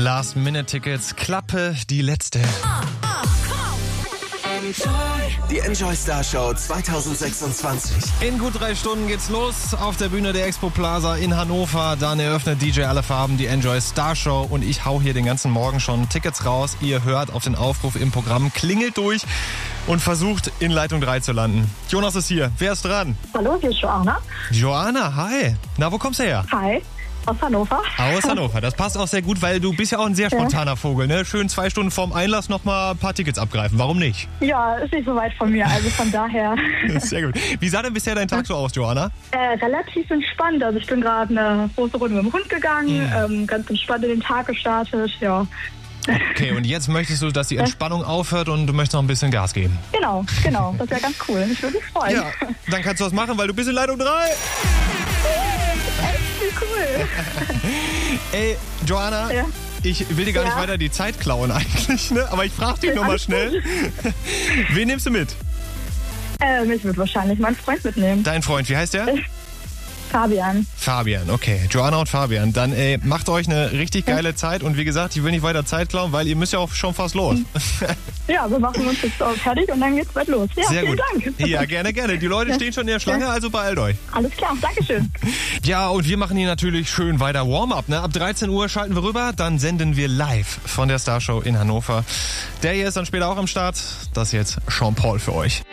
Last-Minute-Tickets, Klappe, die letzte. Die Enjoy Star Show 2026. In gut 3 Stunden geht's los auf der Bühne der Expo Plaza in Hannover. Dann eröffnet DJ Alle Farben die Enjoy Star Show und ich hau hier den ganzen Morgen schon Tickets raus. Ihr hört auf den Aufruf im Programm, klingelt durch und versucht in Leitung 3 zu landen. Jonas ist hier. Wer ist dran? Hallo, hier ist Joanna. Joanna, hi. Na, wo kommst du her? Hi, aus Hannover. Aus Hannover. Das passt auch sehr gut, weil du bist ja auch ein sehr spontaner Vogel, ne? Schön 2 Stunden vorm Einlass noch mal ein paar Tickets abgreifen. Warum nicht? Ja, ist nicht so weit von mir, also von daher. Sehr gut. Wie sah denn bisher dein Tag so aus, Joanna? Relativ entspannt. Also ich bin gerade eine große Runde mit dem Hund gegangen, ganz entspannt in den Tag gestartet, ja. Okay, und jetzt möchtest du, dass die Entspannung aufhört und du möchtest noch ein bisschen Gas geben. Genau. Das wäre ganz cool. Ich würde mich freuen. Ja, dann kannst du was machen, weil du bist in Leitung 3. Wie cool. Ey, Joanna, Ja. ich will dir gar nicht weiter die Zeit klauen eigentlich, ne? Aber ich frage dich nochmal schnell. Wen nimmst du mit? Ich würde wahrscheinlich meinen Freund mitnehmen. Dein Freund, wie heißt der? Fabian. Fabian, okay. Joanna und Fabian. Dann macht euch eine richtig geile Zeit und wie gesagt, ich will nicht weiter Zeit klauen, weil ihr müsst ja auch schon fast los. Ja, wir machen uns jetzt auch fertig und dann geht's bald los. Ja, Sehr vielen gut. Dank. Ja, gerne. Die Leute stehen schon in der Schlange, also beeilt euch. Alles klar, Dankeschön. Ja, und wir machen hier natürlich schön weiter Warm-up. Ne? Ab 13 Uhr schalten wir rüber, dann senden wir live von der Starshow in Hannover. Der hier ist dann später auch am Start. Das ist jetzt Jean Paul für euch.